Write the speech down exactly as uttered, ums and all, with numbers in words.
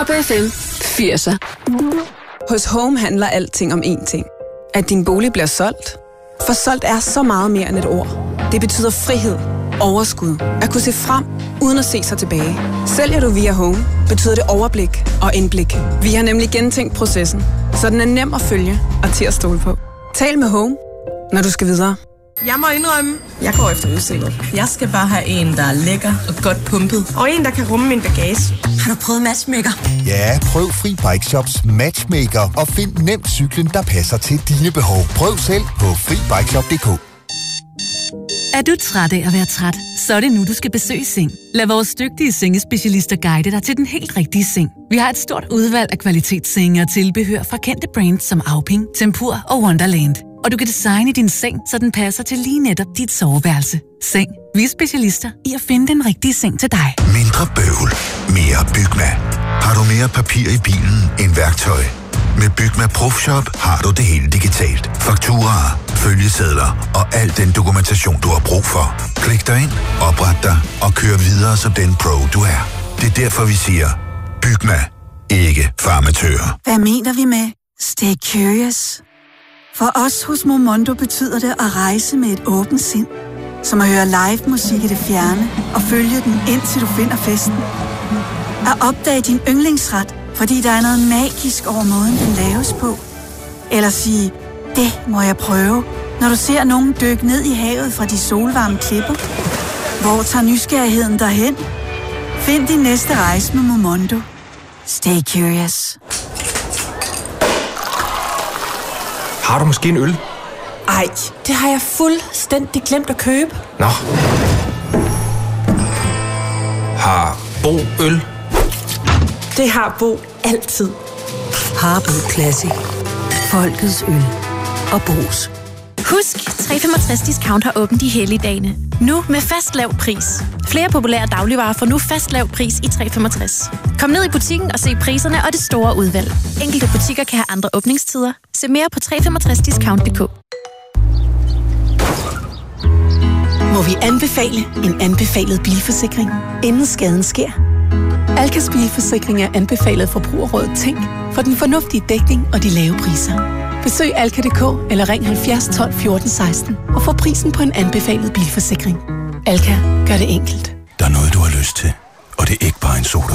Top F M firser. Hos Home handler alting om én ting. At din bolig bliver solgt. For solgt er så meget mere end et ord. Det betyder frihed, overskud, at kunne se frem, uden at se sig tilbage. Sælger du via Home, betyder det overblik og indblik. Vi har nemlig gentænkt processen, så den er nem at følge og til at stole på. Tal med Home, når du skal videre. Jeg må indrømme, jeg går efter udseende. Jeg skal bare have en, der er lækker og godt pumpet. Og en, der kan rumme min bagage. Har du prøvet Matchmaker? Ja, prøv Fri Bike Shops Matchmaker og find nemt cyklen, der passer til dine behov. Prøv selv på fri bike shop punktum d k. Er du træt af at være træt? Så er det nu, du skal besøge Seng. Lad vores dygtige sengespecialister guide dig til den helt rigtige seng. Vi har et stort udvalg af kvalitetssenge og tilbehør fra kendte brands som Auping, Tempur og Wonderland. Og du kan designe din seng, så den passer til lige netop dit soveværelse. Seng. Vi er specialister i at finde den rigtige seng til dig. Mindre bøvl. Mere Bygma. Har du mere papir i bilen end værktøj? Med Bygma Profshop har du det hele digitalt. Fakturaer, følgesedler og al den dokumentation, du har brug for. Klik dig ind, opret dig og kør videre som den pro, du er. Det er derfor, vi siger, Bygma. Ikke farmatører. Hvad mener vi med stay curious? For os hos Momondo betyder det at rejse med et åbent sind. Som at høre live musik i det fjerne og følge den indtil du finder festen. At opdage din yndlingsret, fordi der er noget magisk over måden, den laves på. Eller sige, det må jeg prøve, når du ser nogen dykke ned i havet fra de solvarme klipper. Hvor tager nysgerrigheden derhen? Find din næste rejse med Momondo. Stay curious. Har du måske en øl? Ej, det har jeg fuldstændig glemt at købe. Nå. Har Bo øl? Det har Bo altid. Harbo Classic. Folkets øl. Og Bos. Husk, tre femogtres Discount har åbent i helligdagene. Nu med fast lav pris. Flere populære dagligvarer får nu fast lav pris i tre femogtres. Kom ned i butikken og se priserne og det store udvalg. Enkelte butikker kan have andre åbningstider. Se mere på tre femogtres discount punktum d k. Må vi anbefale en anbefalet bilforsikring, inden skaden sker? Alkas bilforsikring er anbefalet Forbrugerrådet Tænk for den fornuftige dækning og de lave priser. Besøg alka punktum d k eller ring halvfjerds tolv fjorten seksten og få prisen på en anbefalet bilforsikring. Alka gør det enkelt. Der er noget, du har lyst til, og det er ikke bare en soda.